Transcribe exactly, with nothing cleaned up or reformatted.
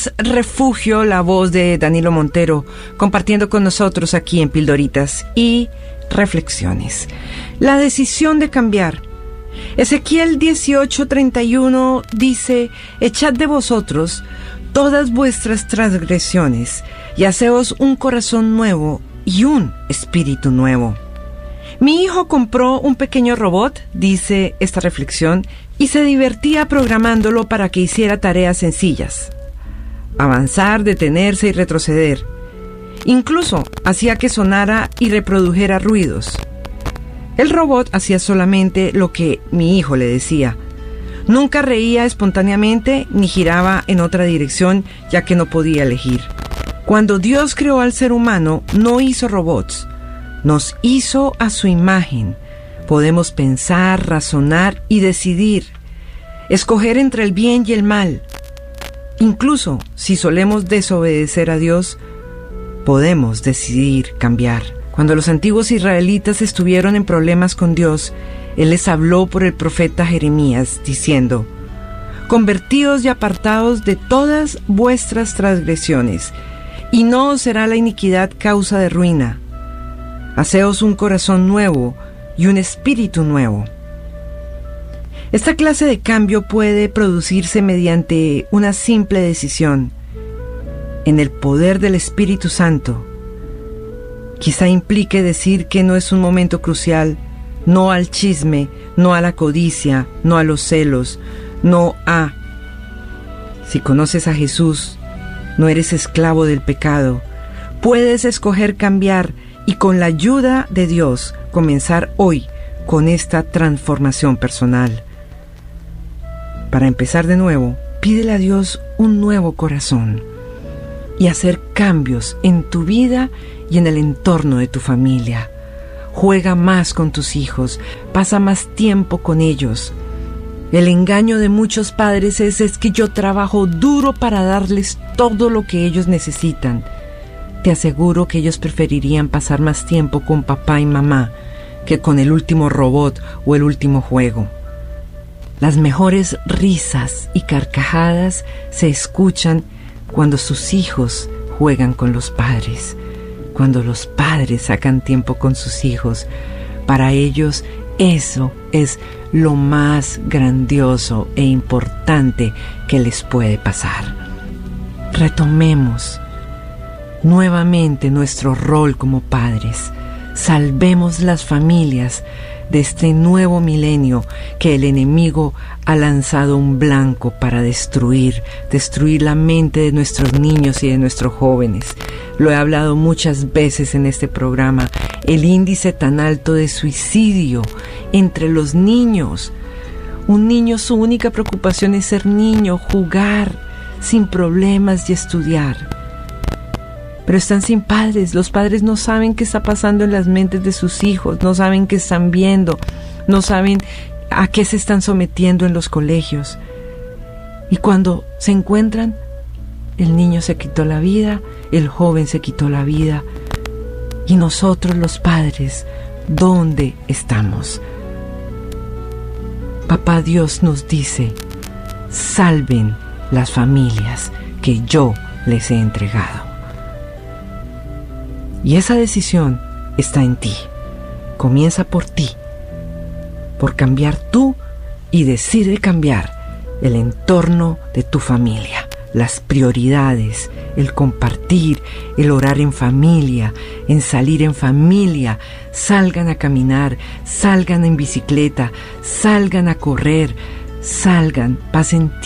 Refugio, la voz de Danilo Montero, compartiendo con nosotros aquí en Pildoritas y Reflexiones. La decisión de cambiar. Ezequiel dieciocho treinta y uno dice: echad de vosotros todas vuestras transgresiones y haceos un corazón nuevo y un espíritu nuevo. Mi hijo compró un pequeño robot, dice esta reflexión, y se divertía programándolo para que hiciera tareas sencillas. Avanzar, detenerse y retroceder. Incluso hacía que sonara y reprodujera ruidos. El robot hacía solamente lo que mi hijo le decía. Nunca reía espontáneamente ni giraba en otra dirección, ya que no podía elegir. Cuando Dios creó al ser humano, no hizo robots. Nos hizo a su imagen. Podemos pensar, razonar y decidir. Escoger entre el bien y el mal. Incluso si solemos desobedecer a Dios, podemos decidir cambiar. Cuando los antiguos israelitas estuvieron en problemas con Dios, Él les habló por el profeta Jeremías, diciendo: convertíos y apartaos de todas vuestras transgresiones, y no os será la iniquidad causa de ruina. Haceos un corazón nuevo y un espíritu nuevo. Esta clase de cambio puede producirse mediante una simple decisión, en el poder del Espíritu Santo. Quizá implique decir que no es un momento crucial, no al chisme, no a la codicia, no a los celos, no a... Si conoces a Jesús, no eres esclavo del pecado. Puedes escoger cambiar y con la ayuda de Dios comenzar hoy con esta transformación personal. Para empezar de nuevo, pídele a Dios un nuevo corazón y hacer cambios en tu vida y en el entorno de tu familia. Juega más con tus hijos, pasa más tiempo con ellos. El engaño de muchos padres es, es que yo trabajo duro para darles todo lo que ellos necesitan. Te aseguro que ellos preferirían pasar más tiempo con papá y mamá que con el último robot o el último juego. Las mejores risas y carcajadas se escuchan cuando sus hijos juegan con los padres, cuando los padres sacan tiempo con sus hijos. Para ellos eso es lo más grandioso e importante que les puede pasar. Retomemos nuevamente nuestro rol como padres. Salvemos las familias de este nuevo milenio que el enemigo ha lanzado un blanco para destruir, destruir la mente de nuestros niños y de nuestros jóvenes. Lo he hablado muchas veces en este programa, el índice tan alto de suicidio entre los niños. Un niño, su única preocupación es ser niño, jugar sin problemas y estudiar. Pero están sin padres, los padres no saben qué está pasando en las mentes de sus hijos, no saben qué están viendo, no saben a qué se están sometiendo en los colegios. Y cuando se encuentran, el niño se quitó la vida, el joven se quitó la vida. Y nosotros los padres, ¿dónde estamos? Papá Dios nos dice: salven las familias que yo les he entregado. Y esa decisión está en ti. Comienza por ti, por cambiar tú, y decide cambiar el entorno de tu familia, las prioridades, el compartir, el orar en familia, en salir en familia. Salgan a caminar, salgan en bicicleta, salgan a correr, salgan, pasen tiempo